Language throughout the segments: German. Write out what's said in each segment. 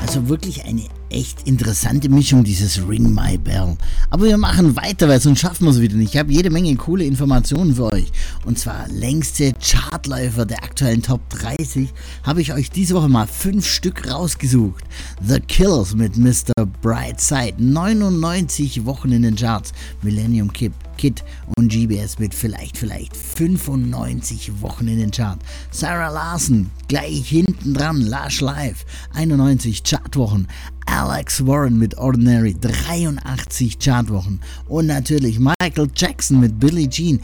Also wirklich eine echt interessante Mischung, dieses Ring My Bell. Aber wir machen weiter, weil sonst schaffen wir es wieder nicht. Ich habe jede Menge coole Informationen für euch. Und zwar längste Chartläufer der aktuellen Top 30 habe ich euch diese Woche mal 5 Stück rausgesucht. The Killers mit Mr. Brightside, 99 Wochen in den Charts. Millennium Kid und GBS mit vielleicht 95 Wochen in den Charts. Sarah Larson gleich hinten dran, Lush Live, 91 Chartwochen. Alex Warren mit Ordinary, 83 Chartwochen. Und natürlich Michael Jackson mit Billie Jean,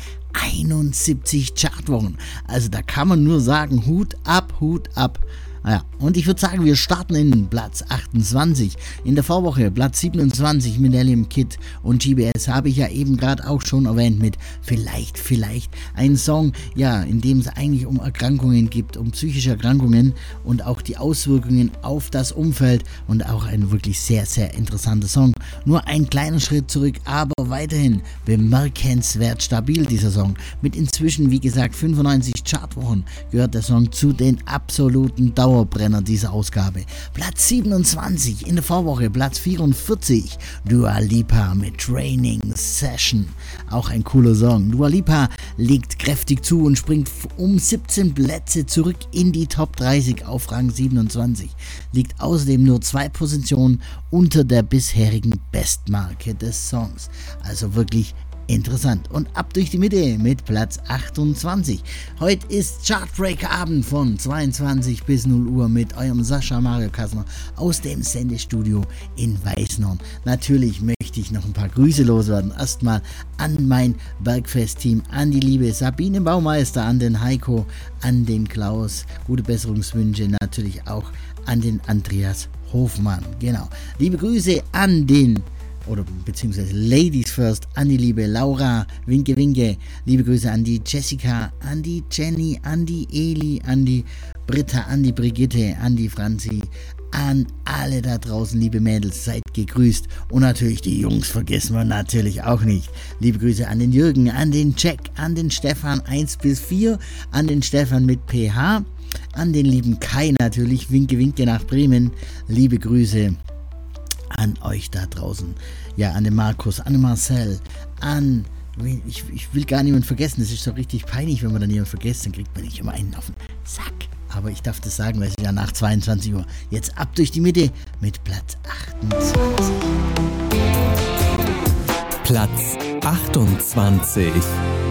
71 Chartwochen. Also da kann man nur sagen, Hut ab, Hut ab. Ja, und ich würde sagen, wir starten in Platz 28. In der Vorwoche Platz 27 Millennium Kid und GBS habe ich ja eben gerade auch schon erwähnt mit vielleicht ein Song, ja, in dem es eigentlich um Erkrankungen geht, um psychische Erkrankungen und auch die Auswirkungen auf das Umfeld und auch ein wirklich sehr, sehr interessanter Song. Nur ein kleiner Schritt zurück, aber weiterhin bemerkenswert stabil dieser Song. Mit inzwischen, wie gesagt, 95 Chartwochen gehört der Song zu den absoluten Dauerbrenner dieser Ausgabe. Platz 27 in der Vorwoche, Platz 44 Dua Lipa mit Training Session. Auch ein cooler Song. Dua Lipa legt kräftig zu und springt um 17 Plätze zurück in die Top 30 auf Rang 27. Liegt außerdem nur 2 Positionen unter der bisherigen Bestmarke des Songs. Also wirklich interessant. Und ab durch die Mitte mit Platz 28. Heute ist Chartbreak-Abend von 22 bis 0 Uhr mit eurem Sascha Mario Kassner aus dem Sendestudio in Weißenhorn. Natürlich möchte ich noch ein paar Grüße loswerden. Erstmal an mein Bergfest-Team, an die liebe Sabine Baumeister, an den Heiko, an den Klaus. Gute Besserungswünsche natürlich auch an den Andreas Hofmann. Genau. Liebe Grüße an den beziehungsweise Ladies First, an die liebe Laura, Winke Winke, liebe Grüße an die Jessica, an die Jenny, an die Eli, an die Britta, an die Brigitte, an die Franzi, an alle da draußen, liebe Mädels, seid gegrüßt und natürlich die Jungs vergessen wir natürlich auch nicht. Liebe Grüße an den Jürgen, an den Jack, an den Stefan 1 bis 4, an den Stefan mit PH, an den lieben Kai natürlich, Winke Winke nach Bremen, liebe Grüße an euch da draußen, ja, an den Markus, an den Marcel, ich will gar niemanden vergessen, das ist so richtig peinlich, wenn man dann jemanden vergisst, dann kriegt man nicht immer einen auf den Sack, aber ich darf das sagen, weil es ist ja nach 22 Uhr, jetzt ab durch die Mitte mit Platz 28. Platz 28.